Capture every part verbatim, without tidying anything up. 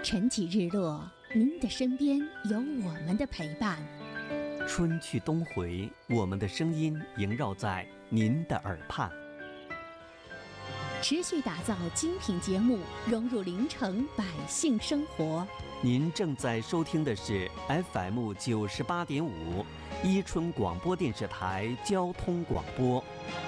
晨起日落，您的身边有我们的陪伴。 春去冬回，我们的声音萦绕在您的耳畔。 持续打造精品节目，融入临城百姓生活。 您正在收听的是 F M 九十八点五伊春广播电视台交通广播。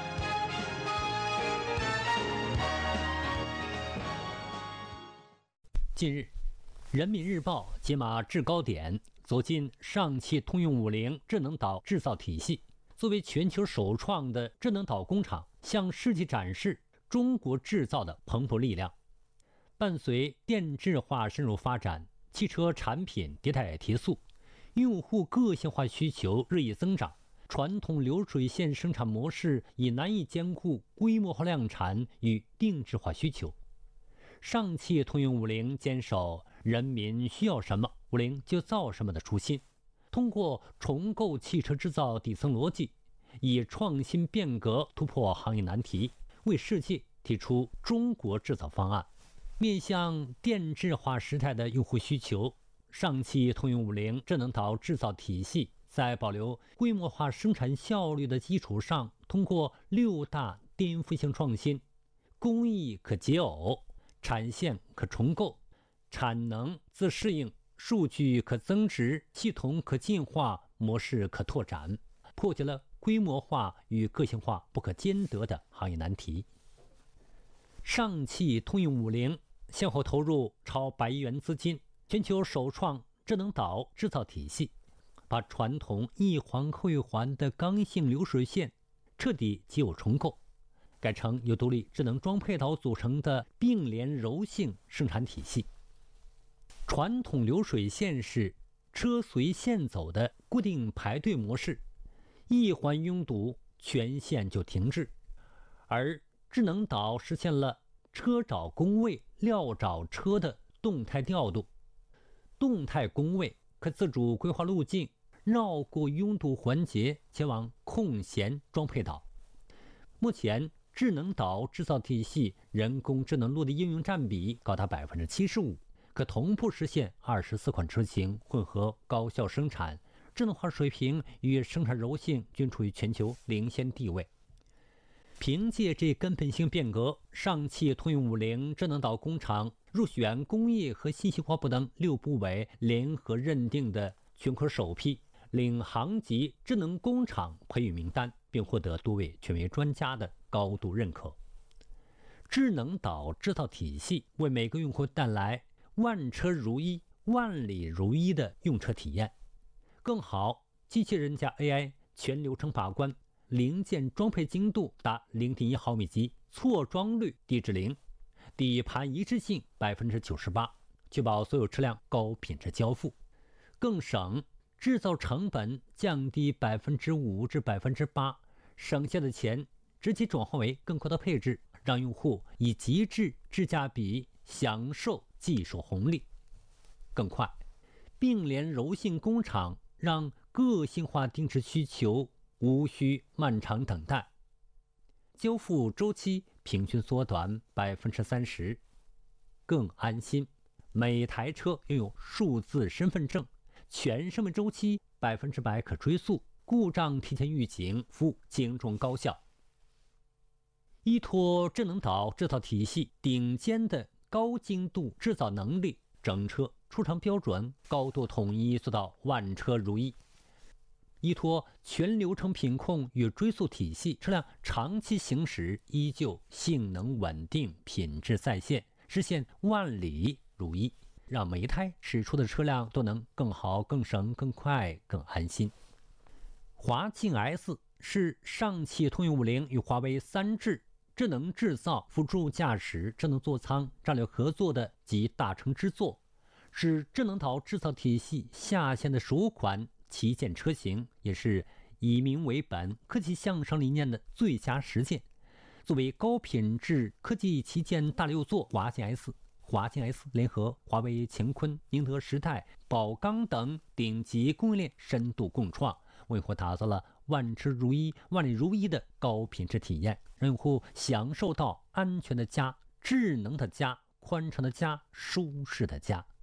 近日，人民日报解码制高点，走进上汽通用五菱智能岛制造体系。作为全球首创的智能岛工厂，向世界展示中国制造的蓬勃力量。伴随电智化深入发展，汽车产品迭代提速，用户个性化需求日益增长，传统流水线生产模式已难以兼顾规模化量产与定制化需求。上汽通用五菱坚守人民需要什么，五菱就造什么的初心，通过重构汽车制造底层逻辑，以创新变革突破行业难题，为世界提出中国制造方案。面向电智化时代的用户需求，上汽通用五菱智能岛制造体系在保留规模化生产效率的基础上，通过六大颠覆性创新：工艺可解耦，产线可重构，产能自适应，数据可增值，系统可进化，模式可拓展，破解了规模化与个性化不可兼得的行业难题。上汽通用五菱先后投入超百亿元资金，全球首创智能岛制造体系，把传统一环扣一环的刚性流水线彻底解耦重构，改成由独立智能装配岛组成的并联柔性生产体系。传统流水线是车随线走的固定排队模式，一环拥堵，全线就停滞，而智能岛实现了车找工位，料找车的动态调度。动态工位可自主规划路径，绕过拥堵环节，前往空闲装配岛。目前智能岛制造体系人工智能落地应用占比高达百分之七十五，可同步实现二十四款车型混合高效生产，智能化水平与生产柔性均处于全球领先地位。凭借这根本性变革，上汽通用五菱智能岛工厂入选工业和信息化部等六部委联合认定的全国首批领航级智能工厂培育名单，并获得多位权威专家的高度认可。智能岛制造体系为每个用户带来万车如一、万里如一的用车体验，更好机器人加 A I 全流程把关，零件装配精度达 零点一毫米级，错装率低至零，底盘一致性 百分之九十八， 确保所有车辆高品质交付，更省制造成本，降低 百分之五 至 百分之八， 省下的钱直接转化为更高的配置，让用户以极致质价比享受技术红利。更快，并联柔性工厂让个性化定制需求无需漫长等待，交付周期平均缩短 百分之三十， 更安心。每台车拥有数字身份证，全生命周期百分之百可追溯，故障提前预警，服务精准高效。依托智能岛制造体系顶尖的高精度制造能力，整车出厂标准高度统一，做到万车如一。依托全流程品控与追溯体系，车辆长期行驶依旧性能稳定，品质在线，实现万里如一，让每一台驶出的车辆都能更好、更省、更快、更安心。华境 S 是上汽通用五菱与华为三智智能制造、辅助驾驶、智能座舱战略合作的集大成之作，是智能岛制造体系下线的首款旗舰车型，也是以民为本、科技向上理念的最佳实践。作为高品质科技旗舰大六座，华境 S、华境 S 联合华为、乾坤、宁德时代、宝钢等顶级供应链深度共创，为用户打造了万车如一、万里如一的高品质体验，让用户享受到安全的家、智能的家、宽敞的家、舒适的家。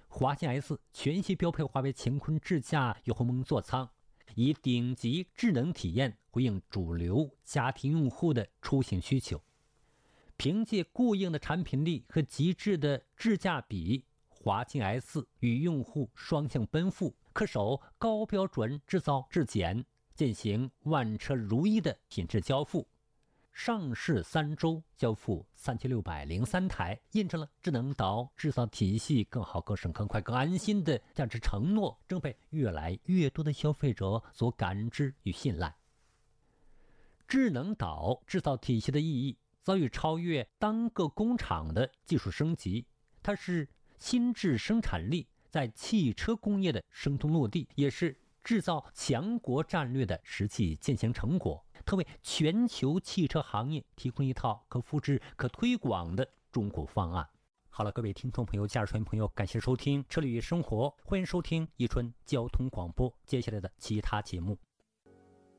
华星 S 全系标配华为乾坤智驾与鸿蒙座舱，以顶级智能体验回应主流家庭用户的出行需求。凭借过硬的产品力和极致的智驾比，华星 S 与用户双向奔赴，恪守高标准制造质检，践行万车如一的品质交付。上市三周交付三千六百零三台，印证了智能岛制造体系更好、更省、更快、更安心的价值承诺，正被越来越多的消费者所感知与信赖。智能岛制造体系的意义早已超越单个工厂的技术升级，它是新质生产力在汽车工业的生动落地，也是制造强国战略的实际践行成果。它为全球汽车行业提供一套可复制、可推广的中国方案。好了，各位听众朋友、驾驶员朋友，感谢收听《车里与生活》，欢迎收听宜春交通广播接下来的其他节目。